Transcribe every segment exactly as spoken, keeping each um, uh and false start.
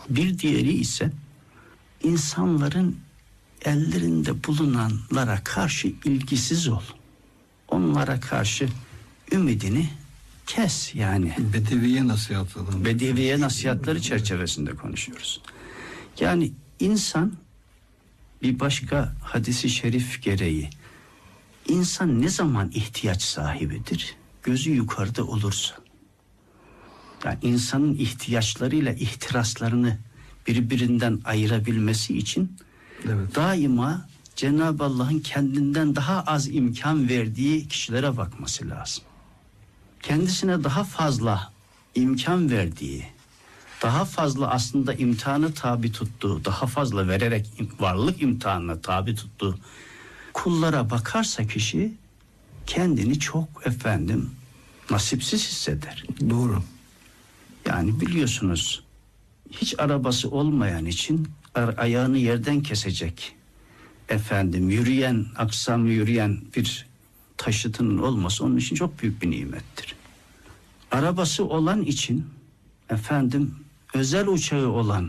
Bir diğeri ise insanların ellerinde bulunanlara karşı ilgisiz ol. Onlara karşı ümidini kes yani. Bedeviye nasihatları. Bedeviye nasihatları çerçevesinde konuşuyoruz. Yani insan bir başka hadisi şerif gereği insan ne zaman ihtiyaç sahibidir? Gözü yukarıda olursa. Yani insanın ihtiyaçlarıyla ihtiraslarını birbirinden ayırabilmesi için evet. daima Cenab-ı Allah'ın kendinden daha az imkan verdiği kişilere bakması lazım. Kendisine daha fazla imkan verdiği, daha fazla aslında imtihanı tabi tuttuğu, daha fazla vererek varlık imtihanına tabi tuttuğu kullara bakarsa kişi kendini çok efendim nasipsiz hisseder. Doğru. Yani biliyorsunuz hiç arabası olmayan için ayağını yerden kesecek efendim yürüyen, aksam yürüyen bir taşıtının olması onun için çok büyük bir nimettir. Arabası olan için efendim özel uçağı olan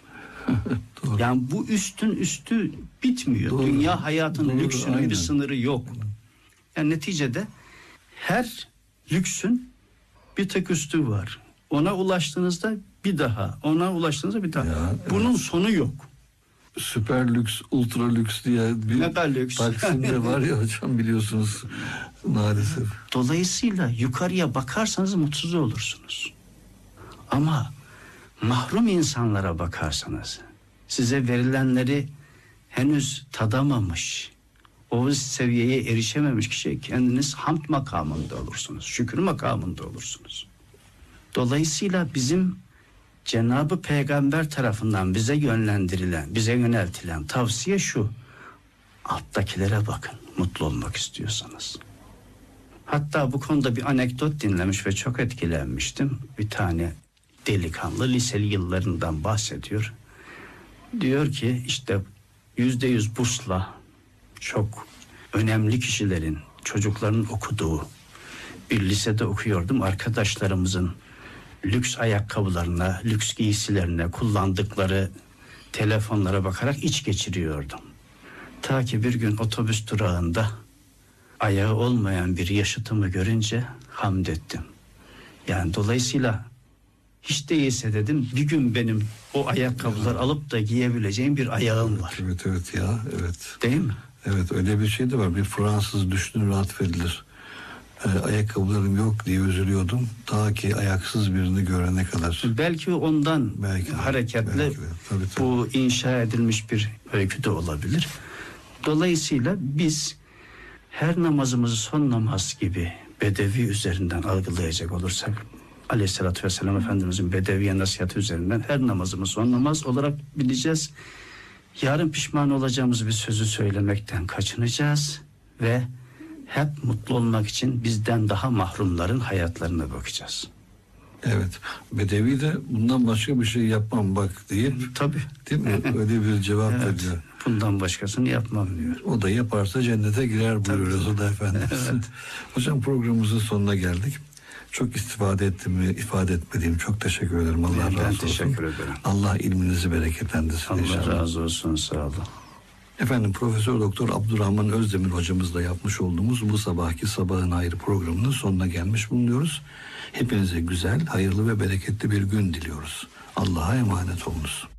yani bu üstün üstü bitmiyor. Doğru. Dünya hayatının Doğru. lüksünün Aynen. bir sınırı yok. Yani neticede her lüksün bir tek üstü var. Ona ulaştığınızda bir daha, ona ulaştığınızda bir daha. Ya, Bunun evet. sonu yok. Süper lüks, ultra lüks diye bir lüks. Taksim'de var ya hocam biliyorsunuz maalesef. Dolayısıyla yukarıya bakarsanız mutsuz olursunuz. Ama mahrum insanlara bakarsanız, size verilenleri henüz tadamamış, o seviyeye erişememiş kişi kendiniz hamd makamında olursunuz, şükür makamında olursunuz. Dolayısıyla bizim Cenab-ı Peygamber tarafından bize yönlendirilen, bize yöneltilen tavsiye şu: alttakilere bakın, mutlu olmak istiyorsanız. Hatta bu konuda bir anekdot dinlemiş ve çok etkilenmiştim. Bir tane delikanlı liseli yıllarından bahsediyor. Diyor ki işte yüzde yüz bursla çok önemli kişilerin, çocukların okuduğu bir lisede okuyordum. Arkadaşlarımızın lüks ayakkabılarına, lüks giysilerine, kullandıkları telefonlara bakarak iç geçiriyordum. Ta ki bir gün otobüs durağında ayağı olmayan bir yaşıtımı görünce hamd ettim. Yani dolayısıyla hiç değilse dedim bir gün benim o ayakkabılar alıp da giyebileceğim bir ayağım var. Evet evet ya evet. Değil mi? Evet öyle bir şey de var. Bir Fransız düşünür atfedilir. Ee, ayakkabılarım yok diye üzülüyordum. Ta ki ayaksız birini görene kadar. Belki ondan belki de, hareketle belki de. Tabii, tabii. Bu inşa edilmiş bir öykü de olabilir. Dolayısıyla biz her namazımızı son namaz gibi bedevi üzerinden algılayacak olursak, Aleyhisselatü Vesselam Efendimizin bedeviye nasihatı üzerinden her namazımız son namaz olarak bileceğiz. Yarın pişman olacağımız bir sözü söylemekten kaçınacağız ve hep mutlu olmak için bizden daha mahrumların hayatlarına bakacağız. Evet. Bedevi de bundan başka bir şey yapmam bak deyip tabii. Değil mi? Öyle bir cevap evet, veriyor. Bundan başkasını yapmam diyor. O da yaparsa cennete girer buyuruyor Resulullah Efendimiz. Evet. Hocam programımızın sonuna geldik. Çok istifade ettiğimi ifade etmediğim çok teşekkür ederim. Allah ben razı olsun. Teşekkür ederim. Allah ilminizi bereketlendirsin Allah inşallah. Allah razı olsun, sağ olun. Efendim Profesör Doktor Abdurrahman Özdemir hocamızla yapmış olduğumuz bu sabahki Sabahın Hayrı programının sonuna gelmiş bulunuyoruz. Hepinize güzel, hayırlı ve bereketli bir gün diliyoruz. Allah'a emanet olunuz.